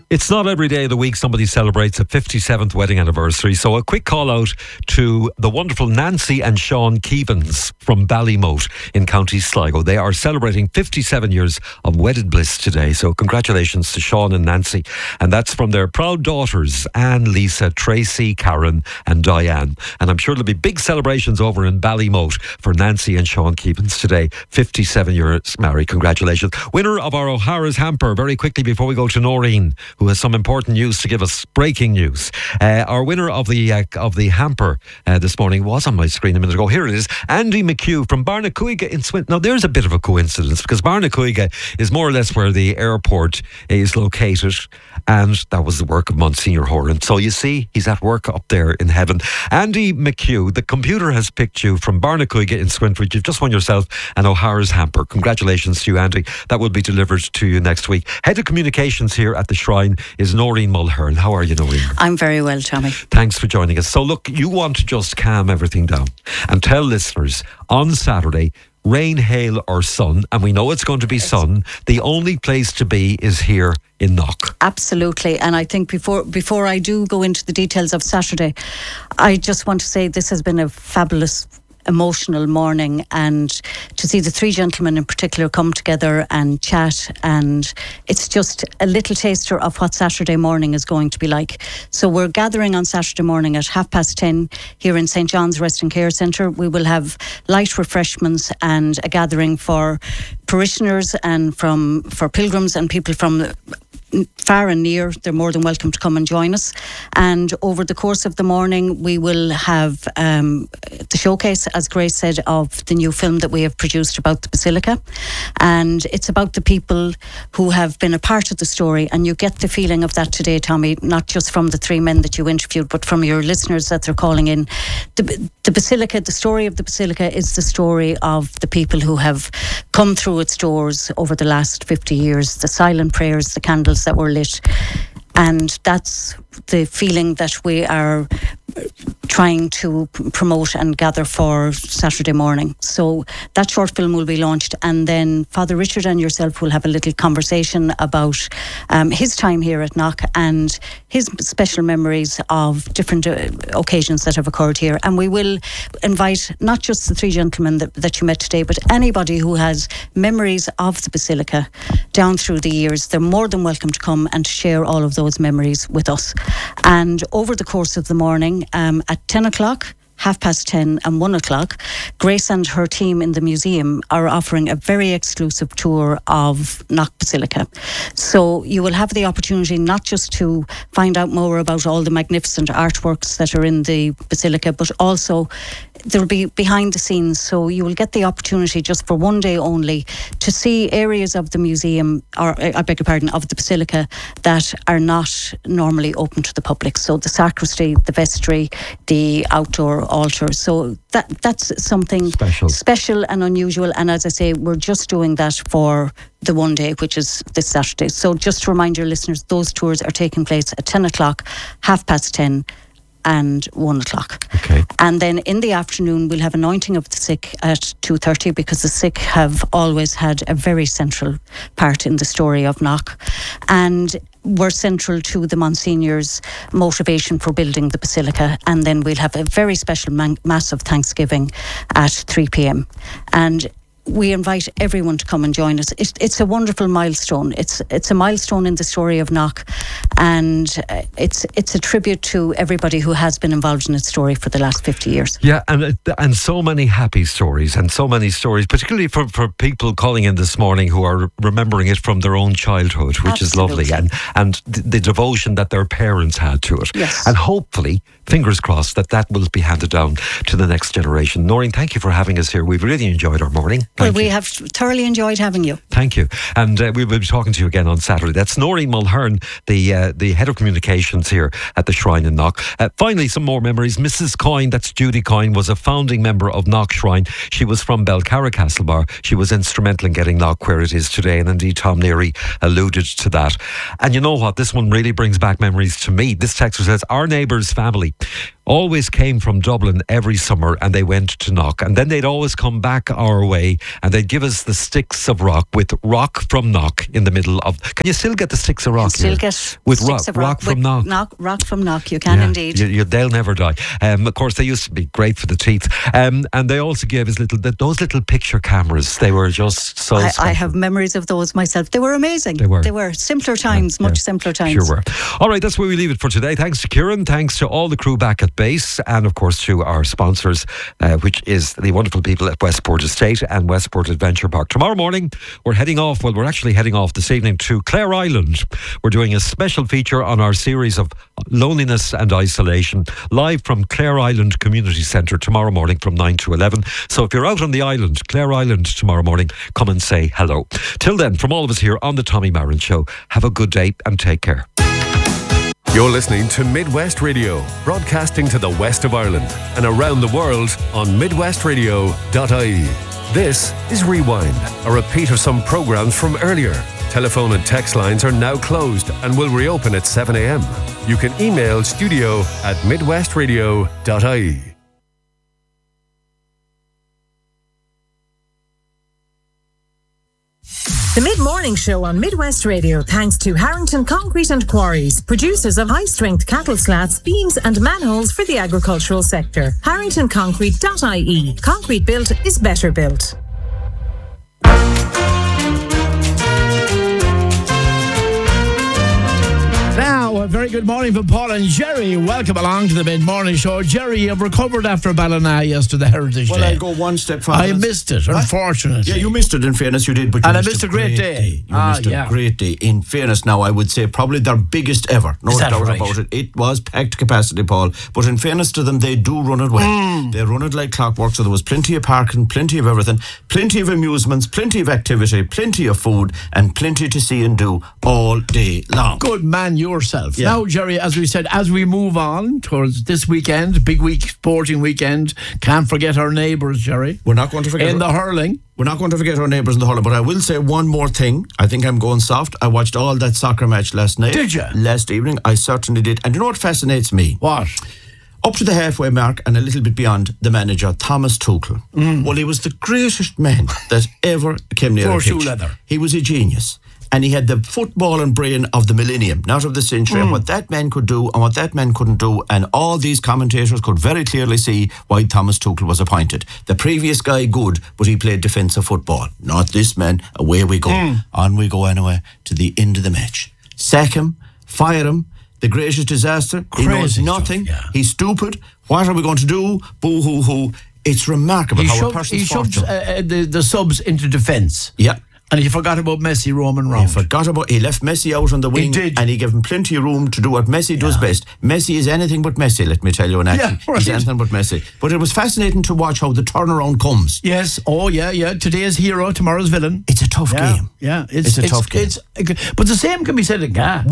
It's not every day of the week somebody celebrates a 57th wedding anniversary. So a quick call out to the wonderful Nancy and Sean Keevans from Ballymote in County Sligo. They are celebrating 57 years of wedded bliss today. So congratulations to Sean and Nancy. And that's from their proud daughters, Anne, Lisa, Tracy, Karen and Diane. And I'm sure there'll be big celebrations over in Ballymote for Nancy and Sean Keevans today. 57 years married. Congratulations. Winner of our O'Hara's hamper, very quickly before we go to Noreen, who has some important news to give us. Breaking news. Our winner of the hamper this morning was on my screen a minute ago. Here it is. Andy McHugh from Barnacuiga in Swint. Now, there's a bit of a coincidence because Barnacuiga is more or less where the airport is located, and that was the work of Monsignor Horan. So you see, he's at work up there in heaven. Andy McHugh, the computer has picked you from Barnacuiga in Swinford. You've just won yourself an O'Hara's hamper. Congratulations to you, Andy. That will be delivered to you next week. Head of Communications here at the Shrine is Noreen Mulhern. How are you, Noreen? I'm very well, Tommy. Thanks for joining us. So look, you want to just calm everything down and tell listeners on Saturday, rain, hail or sun, and we know it's going to be sun, the only place to be is here in Knock. Absolutely. And I think before I do go into the details of Saturday, I just want to say this has been a fabulous emotional morning, and to see the three gentlemen in particular come together and chat, and it's just a little taster of what Saturday morning is going to be like. So we're gathering on Saturday morning at 10:30 here in St. John's Rest and Care Centre. We will have light refreshments and a gathering for parishioners and for pilgrims and people from far and near. They're more than welcome to come and join us. And over the course of the morning, we will have the showcase, as Grace said, of the new film that we have produced about the Basilica. And it's about the people who have been a part of the story. And you get the feeling of that today, Tommy, not just from the three men that you interviewed, but from your listeners that they're calling in. The Basilica, the story of the Basilica is the story of the people who have come through its doors over the last 50 years, the silent prayers, the candles that were lit. And that's the feeling that we are trying to promote and gather for Saturday morning. So that short film will be launched, and then Father Richard and yourself will have a little conversation about his time here at Knock and his special memories of different occasions that have occurred here. And we will invite not just the three gentlemen that you met today, but anybody who has memories of the Basilica down through the years. They're more than welcome to come and share all of those memories with us. And over the course of the morning, at 10 o'clock, 10:30 and 1 o'clock, Grace and her team in the museum are offering a very exclusive tour of Knock Basilica. So you will have the opportunity not just to find out more about all the magnificent artworks that are in the Basilica, but also there will be behind the scenes. So you will get the opportunity just for one day only to see areas of the museum, or I beg your pardon, of the Basilica that are not normally open to the public. So the sacristy, the vestry, the outdoor altar. So that's something special and unusual. And as I say, we're just doing that for the one day, which is this Saturday. So just to remind your listeners, those tours are taking place at 10 o'clock, 10:30 and 1 o'clock. Okay. And then in the afternoon we'll have anointing of the sick at 2:30, because the sick have always had a very central part in the story of Knock, and were central to the Monsignor's motivation for building the Basilica. And then we'll have a very special mass of Thanksgiving at 3 p.m. and we invite everyone to come and join us. It's a wonderful milestone. It's a milestone in the story of Knock, and it's a tribute to everybody who has been involved in its story for the last 50 years. Yeah, and so many happy stories, and so many stories, particularly for people calling in this morning who are remembering it from their own childhood, which Absolutely. is lovely, and the devotion that their parents had to it. Yes. And hopefully, fingers crossed, that will be handed down to the next generation. Noreen, thank you for having us here. We've really enjoyed our morning. Well, we have thoroughly enjoyed having you. Thank you. And we will be talking to you again on Saturday. That's Noreen Mulhern, the head of communications here at the Shrine in Knock. Finally, some more memories. Mrs. Coyne, that's Judy Coyne, was a founding member of Knock Shrine. She was from Belcarra Castlebar. She was instrumental in getting Knock where it is today. And indeed, Tom Neary alluded to that. And you know what? This one really brings back memories to me. This texter says, our neighbour's family always came from Dublin every summer, and they went to Knock, and then they'd always come back our way, and they'd give us the sticks of rock with rock from Knock in the middle of. Can you still get the sticks of rock? Still get with rock from Knock. Rock from Knock. You can indeed. They'll never die. Of course, they used to be great for the teeth, and they also gave us those little picture cameras. They were just so. I have memories of those myself. They were amazing. They were simpler times, much simpler times. Sure were. All right, that's where we leave it for today. Thanks to Kieran, thanks to all the crew back at base, and of course to our sponsors, which is the wonderful people at Westport Estate and Westport Adventure Park. Tomorrow morning, we're actually heading off this evening to Clare Island. We're doing a special feature on our series of loneliness and isolation, live from Clare Island Community Centre tomorrow morning from 9 to 11. So if you're out on the island, Clare Island, tomorrow morning, come and say hello. Till then, from all of us here on the Tommy Marin Show, have a good day and take care. You're listening to Midwest Radio, broadcasting to the west of Ireland and around the world on midwestradio.ie. This is Rewind, a repeat of some programmes from earlier. Telephone and text lines are now closed and will reopen at 7 a.m. You can email studio@midwestradio.ie. The Mid-Morning Show on Midwest Radio, thanks to Harrington Concrete and Quarries, producers of high-strength cattle slats, beams and manholes for the agricultural sector. HarringtonConcrete.ie. Concrete built is better built. Now, a very good morning from Paul and Jerry. Welcome along to the Mid-Morning Show. Jerry, you've recovered after Ballina yesterday, Heritage Day. Well, I'll go one step further. I missed it, unfortunately. Yeah, you missed it, in fairness, you did. But you missed a great day. You missed a great day. In fairness, now, I would say probably their biggest ever. No doubt about it. It was packed capacity, Paul. But in fairness to them, they do run it well. They run it like clockwork, so there was plenty of parking, plenty of everything, plenty of amusements, plenty of activity, plenty of food, and plenty to see and do all day long. Good man yourself. Yeah. Now, Jerry, as we said, as we move on towards this weekend, big week, sporting weekend, can't forget our neighbours, Jerry. We're not going to forget. In the hurling. We're not going to forget our neighbours in the hurling, but I will say one more thing. I think I'm going soft. I watched all that soccer match last night. Did you? Last evening, I certainly did. And you know what fascinates me? What? Up to the halfway mark and a little bit beyond, the manager, Thomas Tuchel. Well, he was the greatest man that ever came near a pitch. He was a genius. And he had the footballing brain of the millennium, not of the century, and what that man could do and what that man couldn't do. And all these commentators could very clearly see why Thomas Tuchel was appointed. The previous guy, good, but he played defensive football. Not this man. Away we go. On we go anyway to the end of the match. Sack him, fire him. The greatest disaster. He knows nothing. Stuff, yeah. He's stupid. What are we going to do? Boo hoo hoo. It's remarkable how a person's fortune. He shoved the subs into defence. Yeah. And he forgot about Messi roaming round. He left Messi out on the wing. He did. And he gave him plenty of room to do what Messi does best. Messi is anything but Messi, let me tell you. And actually, he's anything but Messi. But it was fascinating to watch how the turnaround comes. Yes. Oh, yeah. Today's hero, tomorrow's villain. It's a tough game. Yeah. It's a tough game. But the same can be said in Ga.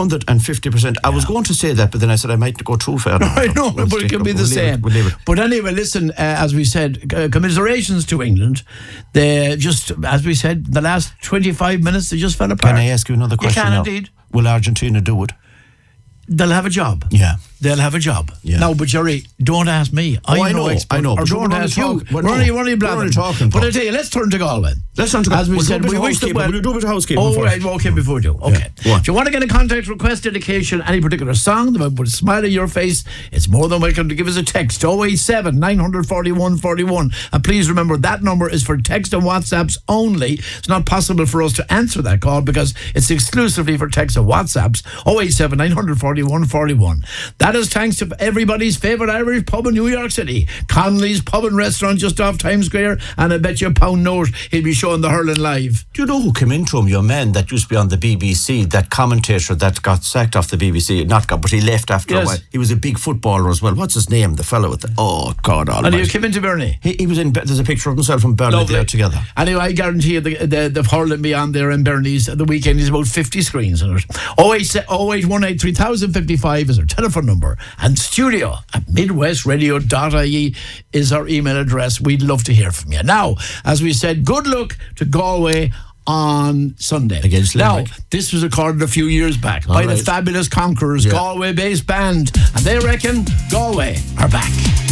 150%. I was going to say that, but then I said I might go too far. I know, but it can be the same. We'll leave it. But anyway, listen, as we said, commiserations to England. They just, as we said, the last 25 minutes, they just fell apart. Can I ask you another question? You can now? indeed. Will Argentina do it? They'll have a job. Yeah. They'll have a job. Yeah. Now, but Jerry, don't ask me. I know. Or don't ask you. We're only talking. But I tell you, let's turn to Galway. As we said, we wish them well. Will you do a bit of housekeeping first? Right, okay, before we do. Okay. Yeah. If you want to get a contact, request, dedication, any particular song that would smile on your face, it's more than welcome to give us a text. 087 941 41. And please remember, that number is for text and WhatsApps only. It's not possible for us to answer that call because it's exclusively for text and WhatsApps. 087 941 41. That is thanks to everybody's favourite Irish pub in New York City, Connolly's Pub and Restaurant just off Times Square, and I bet you a pound note he'll be showing the hurling live. Do you know who came into him? Your man that used to be on the BBC, that commentator that got sacked off the BBC, but he left after a while. He was a big footballer as well. What's his name? The fellow with the... Oh, God almighty. And he came into Burnley? He was in... There's a picture of himself in Burnley there together. Anyway, I guarantee you the hurling beyond there in Burnley's the weekend is about 50 screens in it. 0818 3055 is our telephone number, and studio at midwestradio.ie is our email address. We'd love to hear from you. Now, as we said, good luck to Galway on Sunday. Against Limerick. Now, this was recorded a few years back by the Fabulous Conquerors, Galway-based band, and they reckon Galway are back.